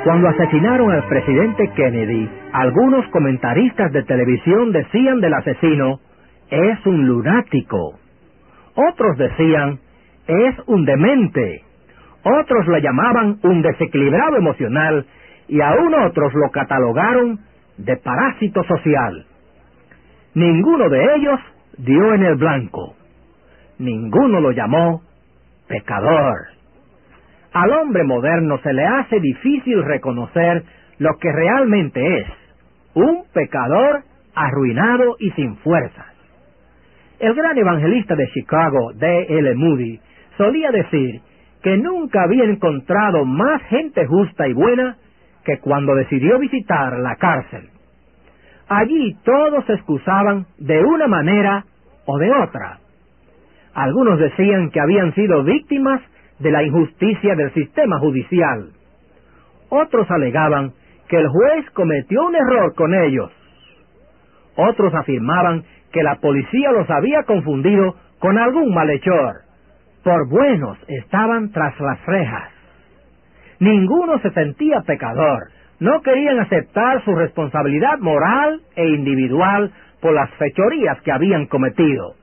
Cuando asesinaron al presidente Kennedy, algunos comentaristas de televisión decían del asesino, es un lunático. Otros decían, es un demente. Otros le llamaban un desequilibrado emocional y aún otros lo catalogaron de parásito social. Ninguno de ellos dio en el blanco. Ninguno lo llamó pecador. Al hombre moderno se le hace difícil reconocer lo que realmente es, un pecador arruinado y sin fuerzas. El gran evangelista de Chicago, D.L. Moody, solía decir que nunca había encontrado más gente justa y buena que cuando decidió visitar la cárcel. Allí todos se excusaban de una manera o de otra. Algunos decían que habían sido víctimas de la injusticia del sistema judicial. Otros alegaban que el juez cometió un error con ellos. Otros afirmaban que la policía los había confundido con algún malhechor. Por buenos estaban tras las rejas. Ninguno se sentía pecador. No querían aceptar su responsabilidad moral e individual por las fechorías que habían cometido.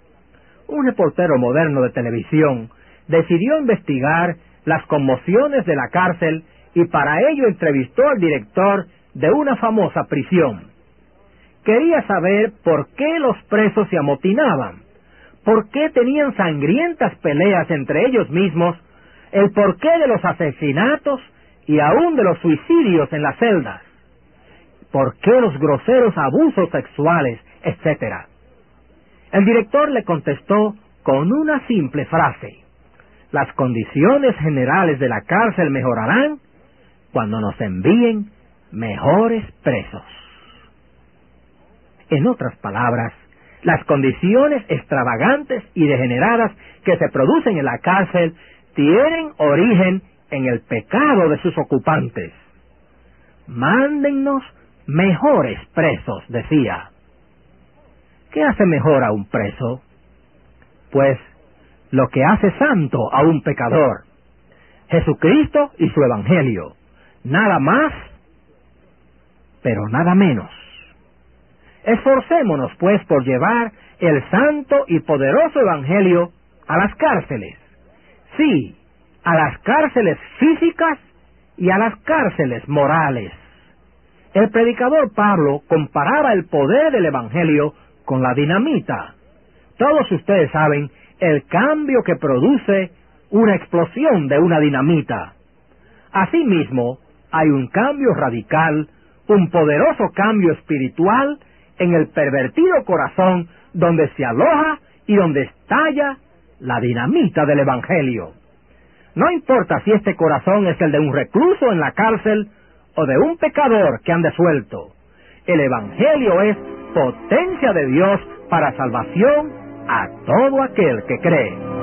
Un reportero moderno de televisión decidió investigar las conmociones de la cárcel y para ello entrevistó al director de una famosa prisión. Quería saber por qué los presos se amotinaban, por qué tenían sangrientas peleas entre ellos mismos, el porqué de los asesinatos y aún de los suicidios en las celdas, por qué los groseros abusos sexuales, etc. El director le contestó con una simple frase: las condiciones generales de la cárcel mejorarán cuando nos envíen mejores presos. En otras palabras, las condiciones extravagantes y degeneradas que se producen en la cárcel tienen origen en el pecado de sus ocupantes. Mándennos mejores presos, decía. ¿Qué hace mejor a un preso? Pues lo que hace santo a un pecador: Jesucristo y su Evangelio. Nada más, pero nada menos. Esforcémonos, pues, por llevar el santo y poderoso Evangelio a las cárceles. Sí, a las cárceles físicas y a las cárceles morales. El predicador Pablo comparaba el poder del Evangelio con la dinamita. Todos ustedes saben el cambio que produce una explosión de una dinamita. Asimismo, hay un cambio radical, un poderoso cambio espiritual en el pervertido corazón donde se aloja y donde estalla la dinamita del Evangelio. No importa si este corazón es el de un recluso en la cárcel o de un pecador que ande suelto. El Evangelio es potencia de Dios para salvación a todo aquel que cree.